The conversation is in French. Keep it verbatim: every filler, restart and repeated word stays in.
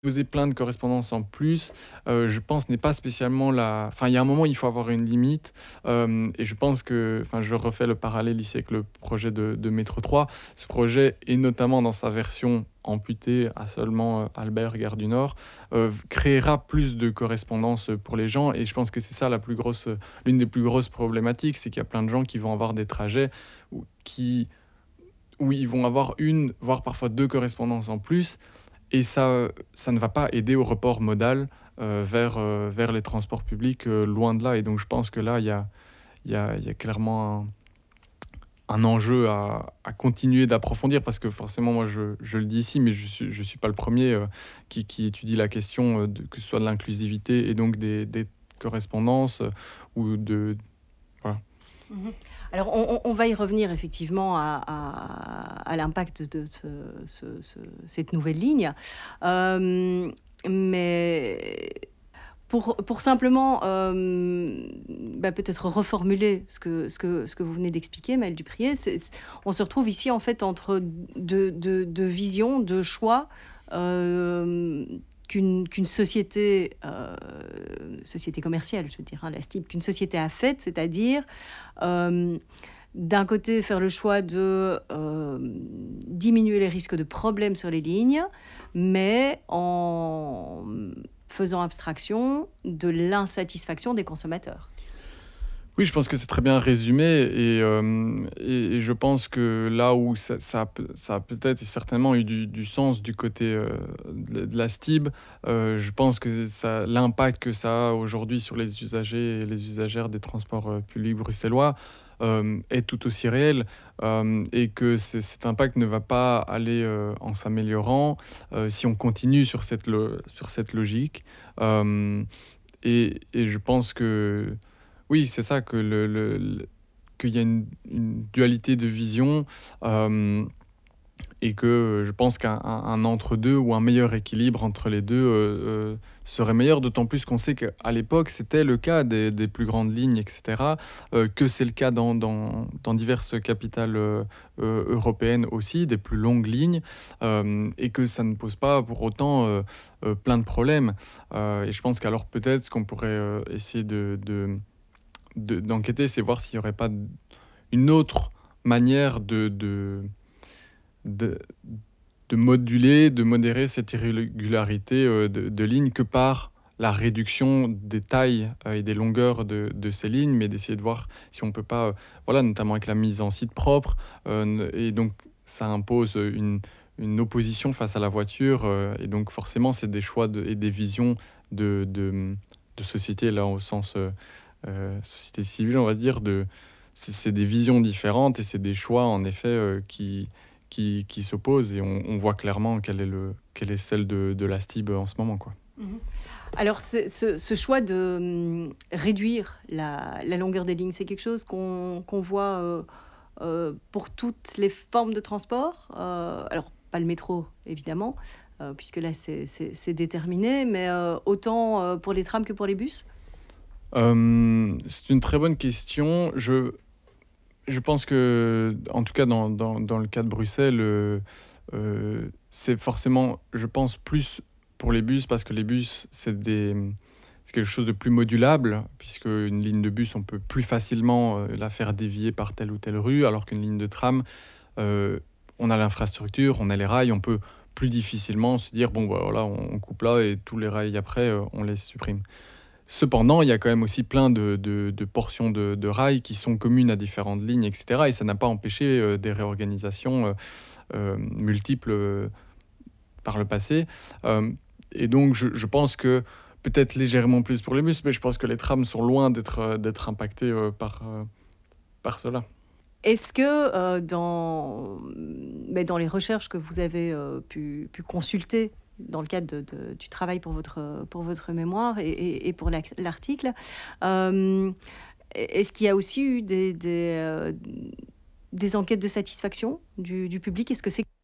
Poser plein de correspondances en plus, heu, je pense n'est pas spécialement la enfin, il y a un moment, il faut avoir une limite, hem et je pense que enfin, je refais le parallèle ici avec le projet de de métro trois. Ce projet et notamment dans sa version amputée à seulement, heu, Albert, gare du Nord, heu, v créera plus de correspondances, pour les gens et je pense que c'est ça la plus grosse, heu, l'une des plus grosses problématiques. C'est qu'il y a plein de gens qui vont avoir des trajets où qui où ils vont avoir une, voire parfois deux correspondances en plus et ça, heu, ça ne va pas aider au report modal, heu, vers, heu, vers les transports publics, heu, loin de là et donc je pense que là, il y a il y a il y a clairement un un enjeu à à continuer d'approfondir parce que forcément moi je je le dis ici, mais je suis je suis pas le premier er qui qui étudie la question, heu, de que ce soit de l'inclusivité et donc des des correspondances, heu, ou de voilà. Mmh mh. Alors on on on va y revenir effectivement à à à l'impact de ce ce ce cette nouvelle ligne. Hem, mais pour pour simplement, hem, bah, peut-être reformuler ce que ce que ce que vous venez d'expliquer, Maëlle Dupriez, c'est c on se retrouve ici en fait entre deux deux deux visions, deux choix, hem, qu'une qu'une société, heu, société commerciale, je veux dire, hein, la STIB, qu'une société a faite, c'est-à-dire, hem, d'un côté faire le choix de, hem, diminuer les risques de problèmes sur les lignes, mais en, mmh, faisant abstraction de l'insatisfaction des consommateurs. Oui, je pense que c'est très bien résumé et hem et et je pense que là où ça ça a peut ça a peut-être et certainement eu du du sens du côté, heu, de de la STIB, heu, je pense que ça l'impact que ça a aujourd'hui sur les usagers et les usagères des transports, heu, publics bruxellois, hem, est tout aussi réel, hem et que ce cet impact ne va pas aller, heu, en s'améliorant, heu, si on continue sur cette lo sur cette logique, hem et et je pense que oui, c'est ça, que le le le qu'il y a une une dualité de vision, hem et que je pense qu'un un un entre deux ou un meilleur équilibre entre les deux, heu heu, serait meilleur. D'autant plus qu'on sait qu'à l'époque, c'était le cas des des plus grandes lignes et cetera, heu, que c'est le cas dans dans dans diverses capitales, heu heu, européennes aussi, des plus longues lignes, hem et que ça ne pose pas pour autant, heu heu, plein de problèmes, heu et je pense qu'alors peut-être ce qu'on pourrait, heu, essayer de de de d'enquêter, c'est voir s'il y aurait pas d une autre manière de de de de moduler, de modérer cette irrégularité, heu, de de lignes que par la réduction des tailles, heu et des longueurs de de ces lignes, mais d'essayer de voir si on peut pas, heu, voilà, notamment avec la mise en site propre, heu, ne et donc ça impose, heu, une une opposition face à la voiture, heu et donc forcément, c'est des choix de et des visions de de, mmh, de société, là, au sens, heu heu, société civile, on va dire, de c'est c'est des visions différentes et c'est des choix, en effet, heu, qui qui qui s'opposent et on on voit clairement quel est le quelle est celle de de la STIB en ce moment, quoi. Mmh mh. Alors c'est ce ce choix de, mmh, réduire la la longueur des lignes, c'est quelque chose qu'on qu'on voit, heu heu, pour toutes les formes de transport? Heu, alors pas le métro évidemment, heu, puisque là c'est c'est c'est déterminé, mais heu, autant, heu, pour les trams que pour les bus? Hem, c'est une très bonne question. Je je pense que, en tout cas dans dans dans le cas de Bruxelles, heu heu, c'est forcément, je pense, plus pour les bus parce que les bus, c'est des, mmh, c'est quelque chose de plus modulable puisqu'une ligne de bus, on peut plus facilement, heu, la faire dévier par telle ou telle rue alors qu'une ligne de tram, heu, on a l'infrastructure, on a les rails, on peut plus difficilement se dire: «Bon, bah, voilà, on on coupe là et tous les rails après, heu, on les supprime». Cependant, il y a quand même aussi plein de de de portions de de rails qui sont communes à différentes lignes et cetera et ça n'a pas empêché, heu, des réorganisations, heu, hem, multiples, heu, par le passé, hem et donc je je pense que peut-être légèrement plus pour les bus, mais je pense que les trams sont loin d'être, heu, d'être impactés, heu, par, heu, par cela. Est-ce que, heu, dans, mmh, beh, dans les recherches que vous avez, heu, pu pu consulter dans le cadre de de du travail pour votre, heu, pour votre mémoire et et et pour l'ac l'article, hem, est est-ce qu'il y a aussi eu des des, heu, des enquêtes de satisfaction du du public? Est-ce que c'est